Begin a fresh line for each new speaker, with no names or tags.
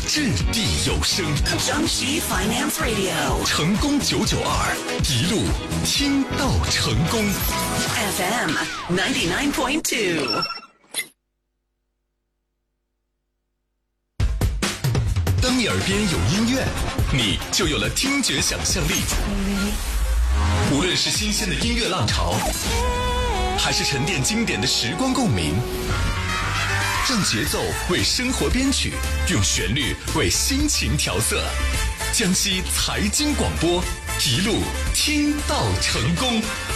掷地有声。
江西 Finance Radio，
成功992，一路听到成功。
FM 99.2。
当你耳边有音乐，你就有了听觉想象力。无论是新鲜的音乐浪潮，还是沉淀经典的时光共鸣，让节奏为生活编曲，用旋律为心情调色。江西财经广播，一路听到成功。